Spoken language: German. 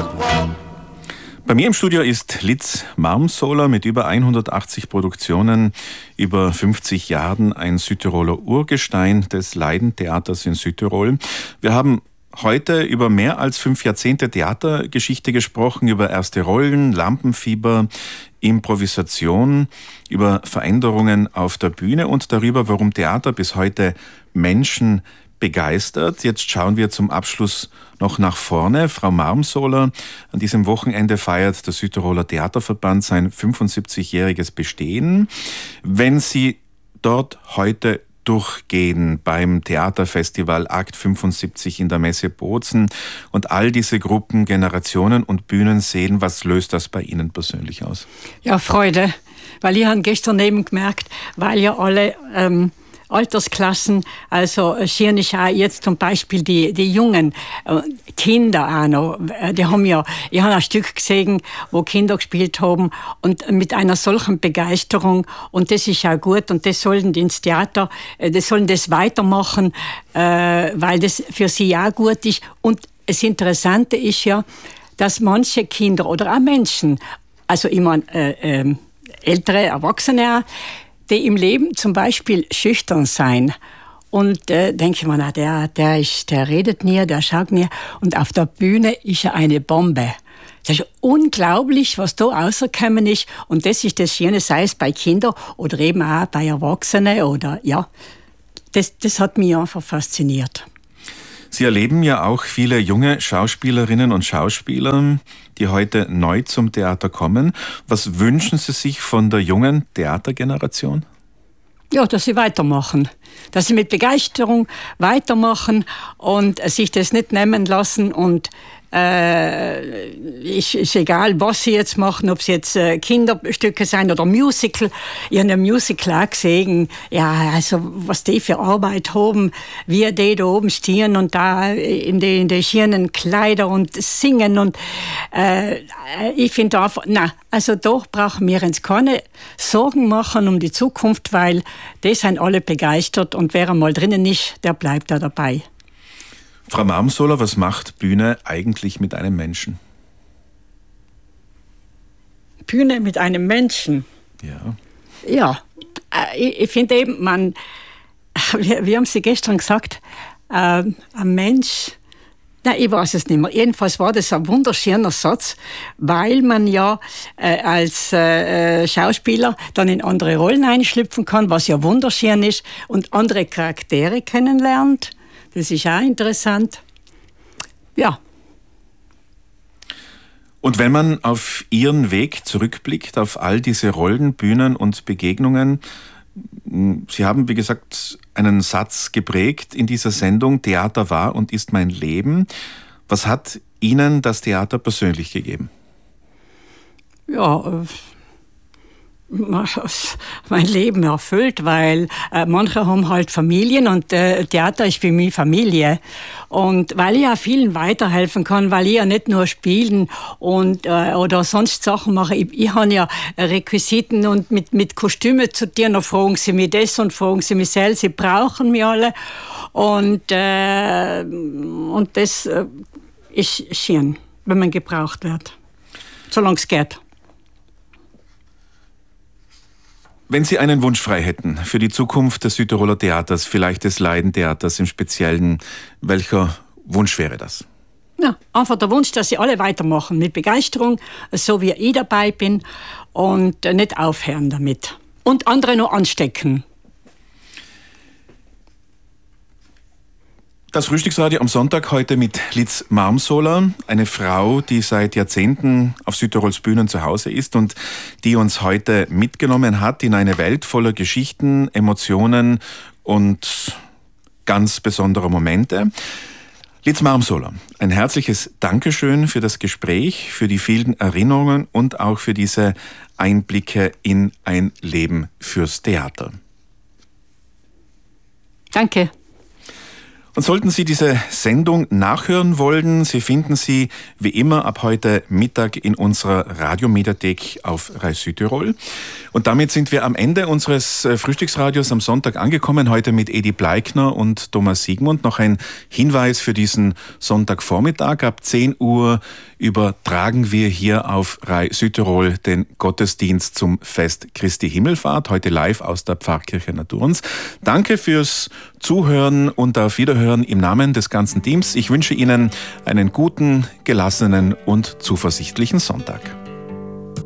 Bei mir im Studio ist Liz Marmsoler mit über 180 Produktionen, über 50 Jahren ein Südtiroler Urgestein des Laidentheaters in Südtirol. Wir haben heute über mehr als 5 Jahrzehnte Theatergeschichte gesprochen, über erste Rollen, Lampenfieber, Improvisation, über Veränderungen auf der Bühne und darüber, warum Theater bis heute Menschen begeistert. Jetzt schauen wir zum Abschluss noch nach vorne. Frau Marmsoler, an diesem Wochenende feiert der Südtiroler Theaterverband sein 75-jähriges Bestehen. Wenn Sie dort heute durchgehen beim Theaterfestival Akt 75 in der Messe Bozen und all diese Gruppen, Generationen und Bühnen sehen, was löst das bei Ihnen persönlich aus? Ja, Freude, weil ich habe gestern eben gemerkt, weil ja alle Altersklassen, also schieren ich auch jetzt zum Beispiel die jungen Kinder auch noch, die haben ja, ich habe ein Stück gesehen, wo Kinder gespielt haben und mit einer solchen Begeisterung und das ist auch gut und das sollen die ins Theater, das sollen das weitermachen, weil das für sie auch gut ist und das Interessante ist ja, dass manche Kinder oder auch Menschen, also ich meine ältere Erwachsene auch, die im Leben zum Beispiel schüchtern sein. Und denke ich mir, na, der redet nie, der schaut nie. Und auf der Bühne ist er eine Bombe. Das ist unglaublich, was da rausgekommen ist. Und das ist das Schöne, sei es bei Kindern oder eben auch bei Erwachsenen. Oder, ja, das hat mich einfach fasziniert. Sie erleben ja auch viele junge Schauspielerinnen und Schauspieler, die heute neu zum Theater kommen. Was wünschen Sie sich von der jungen Theatergeneration? Ja, dass sie weitermachen. Dass sie mit Begeisterung weitermachen und sich das nicht nehmen lassen und ist egal, was sie jetzt machen, ob sie jetzt Kinderstücke sein oder Musical. Ich habe ein Musical auch gesehen, ja, also was die für Arbeit haben, wie die da oben stehen und da in die schönen Kleider und singen und ich finde einfach, also da brauchen wir uns keine Sorgen machen um die Zukunft, weil die sind alle begeistert und wer einmal drinnen ist, der bleibt da dabei. Frau Marmsoler, was macht Bühne eigentlich mit einem Menschen? Bühne mit einem Menschen? Ja. Ja, ich finde eben, wir haben Sie gestern gesagt, ein Mensch, ich weiß es nicht mehr. Jedenfalls war das ein wunderschöner Satz, weil man ja als Schauspieler dann in andere Rollen einschlüpfen kann, was ja wunderschön ist, und andere Charaktere kennenlernt. Das ist auch interessant. Ja. Und wenn man auf Ihren Weg zurückblickt, auf all diese Rollen, Bühnen und Begegnungen, Sie haben, wie gesagt, einen Satz geprägt in dieser Sendung, Theater war und ist mein Leben. Was hat Ihnen das Theater persönlich gegeben? Ja, mein Leben erfüllt, weil manche haben halt Familien und Theater ist für mich Familie. Und weil ich ja vielen weiterhelfen kann, weil ich ja nicht nur spielen und oder sonst Sachen mache. Ich habe ja Requisiten und mit Kostüme zu tun, da fragen sie mich das und fragen sie mich selbst, sie brauchen mich alle. Und das ist schön, wenn man gebraucht wird, solange es geht. Wenn Sie einen Wunsch frei hätten für die Zukunft des Südtiroler Theaters, vielleicht des Laidentheaters im Speziellen, welcher Wunsch wäre das? Ja, einfach der Wunsch, dass sie alle weitermachen mit Begeisterung, so wie ich dabei bin und nicht aufhören damit. Und andere noch anstecken. Das Frühstücksradio am Sonntag heute mit Liz Marmsoler, eine Frau, die seit Jahrzehnten auf Südtirols Bühnen zu Hause ist und die uns heute mitgenommen hat in eine Welt voller Geschichten, Emotionen und ganz besonderer Momente. Liz Marmsoler, ein herzliches Dankeschön für das Gespräch, für die vielen Erinnerungen und auch für diese Einblicke in ein Leben fürs Theater. Danke. Und sollten Sie diese Sendung nachhören wollen, Sie finden sie wie immer ab heute Mittag in unserer Radiomediathek auf RAI Südtirol. Und damit sind wir am Ende unseres Frühstücksradios am Sonntag angekommen, heute mit Edi Bleikner und Thomas Siegmund. Noch ein Hinweis für diesen Sonntagvormittag. Ab 10 Uhr übertragen wir hier auf RAI Südtirol den Gottesdienst zum Fest Christi Himmelfahrt, heute live aus der Pfarrkirche Naturns. Danke fürs Zuhören und auf Wiederhören im Namen des ganzen Teams. Ich wünsche Ihnen einen guten, gelassenen und zuversichtlichen Sonntag.